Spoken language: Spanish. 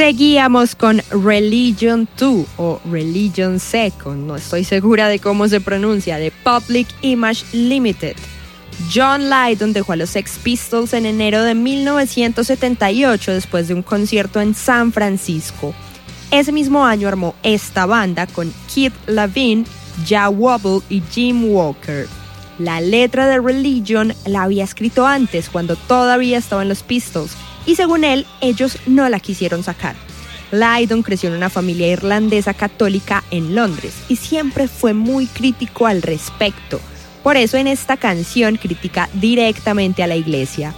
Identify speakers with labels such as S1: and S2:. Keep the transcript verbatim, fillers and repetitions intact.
S1: Seguíamos con Religion dos o Religion Second, no estoy segura de cómo se pronuncia, de Public Image Limited. John Lydon dejó a los Sex Pistols en enero de mil novecientos setenta y ocho después de un concierto en San Francisco. Ese mismo año armó esta banda con Keith Lavin, Ja Wobble y Jim Walker. La letra de Religion la había escrito antes, cuando todavía estaba en los Pistols, y según él, ellos no la quisieron sacar. Lydon creció en una familia irlandesa católica en Londres y siempre fue muy crítico al respecto. Por eso en esta canción critica directamente a la iglesia.